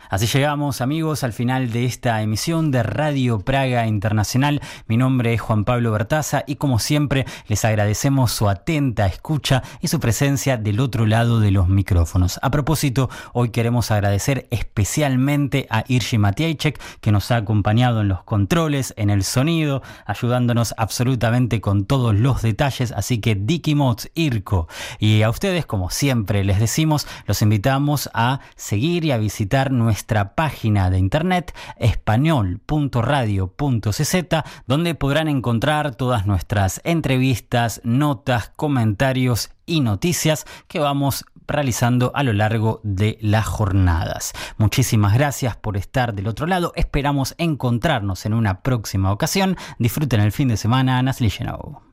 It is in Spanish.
Así llegamos, amigos, al final de esta emisión de Radio Praga Internacional. Mi nombre es Juan Pablo Bertaza y como siempre les agradecemos su atenta escucha y su presencia del otro lado de los micrófonos. A propósito, hoy queremos agradecer especialmente a Irgi Matiejek, que nos ha acompañado en los controles, en el sonido, ayudándonos absolutamente con todos los detalles. Así que Dikimots, Irko. Y a ustedes, como siempre les decimos, los invitamos a seguir y a visitar nuestra página de internet español.radio.cz, donde podrán encontrar todas nuestras entrevistas, notas, comentarios y noticias que vamos realizando a lo largo de las jornadas. Muchísimas gracias por estar del otro lado. Esperamos encontrarnos en una próxima ocasión. Disfruten el fin de semana. Nasli Genow.